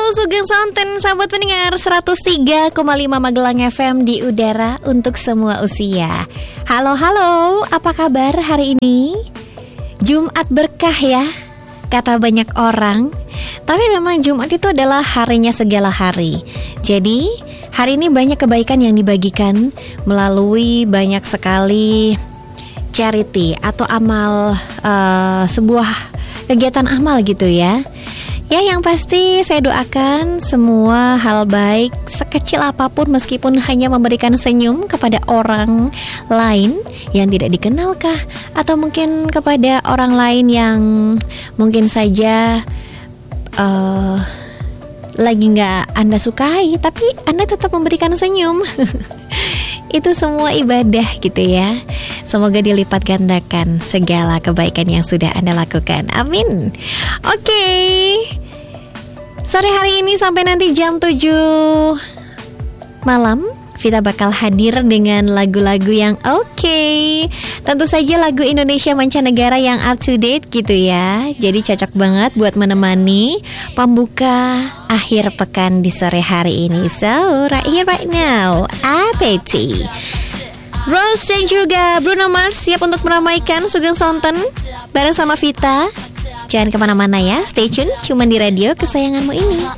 Sugeng Sonten, sahabat pendengar 103,5 Magelang FM di udara untuk semua usia. Halo, apa kabar hari ini? Jumat berkah ya, kata banyak orang. Tapi memang Jumat itu adalah harinya segala hari. Jadi, hari ini banyak kebaikan yang dibagikan melalui banyak sekali charity atau amal, sebuah kegiatan amal gitu ya. Ya, yang pasti saya doakan semua hal baik sekecil apapun, meskipun hanya memberikan senyum kepada orang lain yang tidak dikenalkah, atau mungkin kepada orang lain yang mungkin saja lagi nggak Anda sukai, tapi Anda tetap memberikan senyum. Itu semua ibadah gitu ya. Semoga dilipat gandakan segala kebaikan yang sudah Anda lakukan. Amin. Oke. Sore hari ini sampai nanti jam 7 malam, Vita bakal hadir dengan lagu-lagu yang oke. Tentu saja lagu Indonesia mancanegara yang up to date gitu ya. Jadi cocok banget buat menemani pembuka akhir pekan di sore hari ini. So, right here, right now, Apeti Rose dan juga Bruno Mars siap untuk meramaikan Sugeng Sonten bareng sama Vita. Jangan kemana-mana ya, stay tune cuma di radio kesayanganmu ini.